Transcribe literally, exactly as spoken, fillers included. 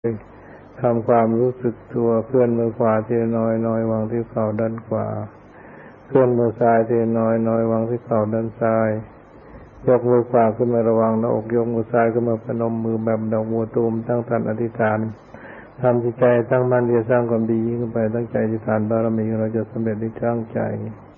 ทำความรู้สึกตัวเคลื่อนมือขวาทีน้อยน้อยวางที่เข่าด้านขวาเคลื่อนมือซ้ายทีน้อยน้อยวางที่เข่าด้านซ้ายยกมือขวาขึ้นมาระวังหน้าอกยกมือซ้ายขึ้นมาพนมมือแบบดอกบัวตูมตั้งทันอธิษฐานทำจิตใจตั้งมั่นที่จะสร้างความดียิ่งขึ้นไปตั้งใจอธิษฐานบารมีเราจะสำเร็จได้ตั้งใจ